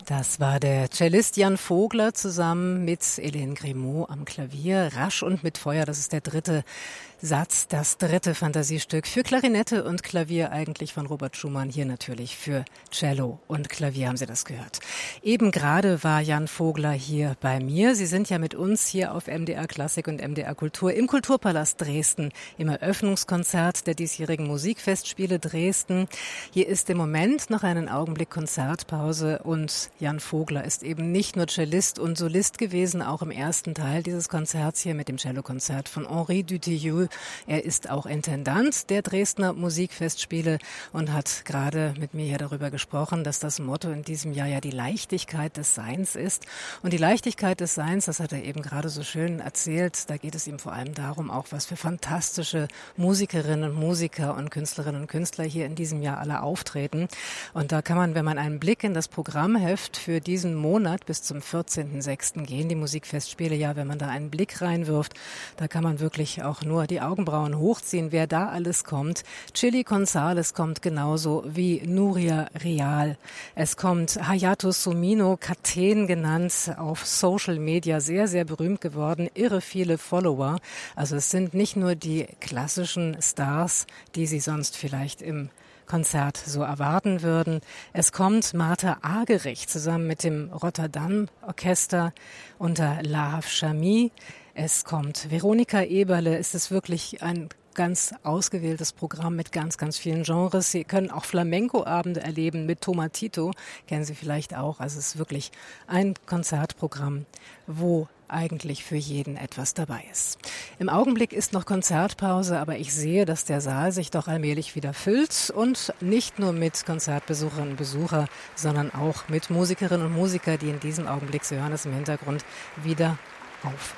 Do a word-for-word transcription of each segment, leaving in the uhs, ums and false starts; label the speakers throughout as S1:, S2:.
S1: Das war der Cellist Jan Vogler zusammen mit Hélène Grimaud am Klavier. Rasch und mit Feuer, das ist der dritte Satz, das dritte Fantasiestück für Klarinette und Klavier, eigentlich von Robert Schumann, hier natürlich für Cello und Klavier, haben Sie das gehört. Eben gerade war Jan Vogler hier bei mir. Sie sind ja mit uns hier auf M D R Klassik und M D R Kultur im Kulturpalast Dresden im Eröffnungskonzert der diesjährigen Musikfestspiele Dresden. Hier ist im Moment noch einen Augenblick Konzertpause und Jan Vogler ist eben nicht nur Cellist und Solist gewesen, auch im ersten Teil dieses Konzerts hier mit dem Cellokonzert von Henri Dutilleux. Er ist auch Intendant der Dresdner Musikfestspiele und hat gerade mit mir hier darüber gesprochen, dass das Motto in diesem Jahr ja die Leichtigkeit des Seins ist. Und die Leichtigkeit des Seins, das hat er eben gerade so schön erzählt, da geht es ihm vor allem darum, auch was für fantastische Musikerinnen und Musiker und Künstlerinnen und Künstler hier in diesem Jahr alle auftreten. Und da kann man, wenn man einen Blick in das Programmheft für diesen Monat bis zum vierzehnten sechsten gehen, die Musikfestspiele, ja, wenn man da einen Blick reinwirft, da kann man wirklich auch nur die Augenbrauen hochziehen, wer da alles kommt. Chili González kommt genauso wie Nuria Real. Es kommt Hayato Sumino, Katen genannt, auf Social Media sehr, sehr berühmt geworden, irre viele Follower. Also es sind nicht nur die klassischen Stars, die Sie sonst vielleicht im Konzert so erwarten würden. Es kommt Martha Argerich zusammen mit dem Rotterdam Orchester unter Lahav Shami. Es kommt Veronika Eberle. Es ist wirklich ein ganz ausgewähltes Programm mit ganz, ganz vielen Genres. Sie können auch Flamenco-Abende erleben mit Tomatito, kennen Sie vielleicht auch. Also es ist wirklich ein Konzertprogramm, wo eigentlich für jeden etwas dabei ist. Im Augenblick ist noch Konzertpause, aber ich sehe, dass der Saal sich doch allmählich wieder füllt und nicht nur mit Konzertbesucherinnen und Besuchern, sondern auch mit Musikerinnen und Musikern, die in diesem Augenblick, Sie hören es im Hintergrund, wieder auftreten.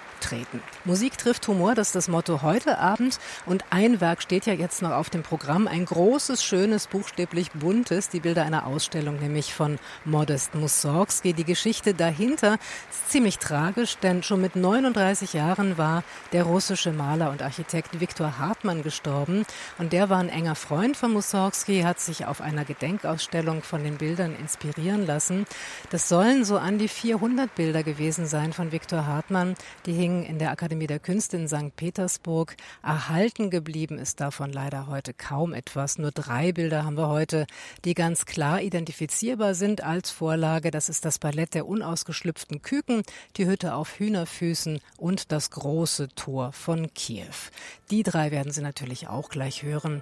S1: Musik trifft Humor, das ist das Motto heute Abend. Und ein Werk steht ja jetzt noch auf dem Programm, ein großes, schönes, buchstäblich buntes, die Bilder einer Ausstellung, nämlich von Modest Mussorgsky. Die Geschichte dahinter ist ziemlich tragisch, denn schon mit neununddreißig Jahren war der russische Maler und Architekt Viktor Hartmann gestorben. Und der war ein enger Freund von Mussorgsky, hat sich auf einer Gedenkausstellung von den Bildern inspirieren lassen. Das sollen so an die vierhundert Bilder gewesen sein von Viktor Hartmann, die hingen in der Akademie der Künste in Sankt Petersburg. Erhalten geblieben ist davon leider heute kaum etwas. Nur drei Bilder haben wir heute, die ganz klar identifizierbar sind als Vorlage. Das ist das Ballett der unausgeschlüpften Küken, die Hütte auf Hühnerfüßen und das große Tor von Kiew. Die drei werden Sie natürlich auch gleich hören.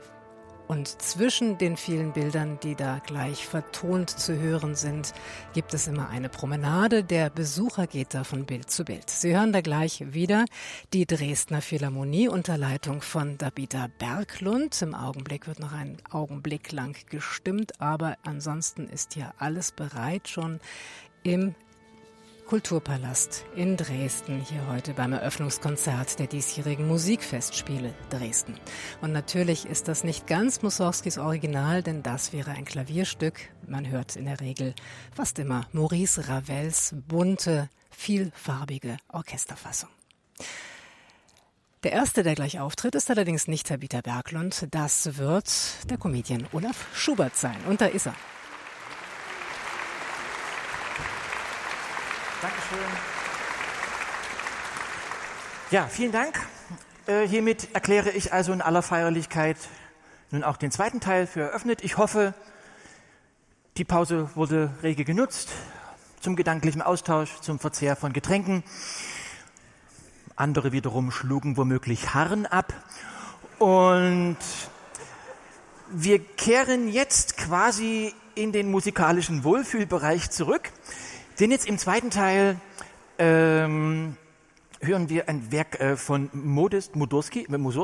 S1: Und zwischen den vielen Bildern, die da gleich vertont zu hören sind, gibt es immer eine Promenade. Der Besucher geht da von Bild zu Bild. Sie hören da gleich wieder die Dresdner Philharmonie unter Leitung von Dabita Berglund. Im Augenblick wird noch ein Augenblick lang gestimmt, aber ansonsten ist hier alles bereit schon im Kulturpalast in Dresden, hier heute beim Eröffnungskonzert der diesjährigen Musikfestspiele Dresden. Und natürlich ist das nicht ganz Mussorgskys Original, denn das wäre ein Klavierstück. Man hört in der Regel fast immer Maurice Ravels bunte, vielfarbige Orchesterfassung. Der erste, der gleich auftritt, ist allerdings nicht Dabita Berglund. Das wird der Comedian Olaf Schubert sein. Und da ist er.
S2: Dankeschön. Ja, vielen Dank. Äh, hiermit erkläre ich also in aller Feierlichkeit nun auch den zweiten Teil für eröffnet. Ich hoffe, die Pause wurde rege genutzt zum gedanklichen Austausch, zum Verzehr von Getränken. Andere wiederum schlugen womöglich Harren ab. Und wir kehren jetzt quasi in den musikalischen Wohlfühlbereich zurück. Denn jetzt im zweiten Teil ähm, hören wir ein Werk äh, von Modest Mussorgsky,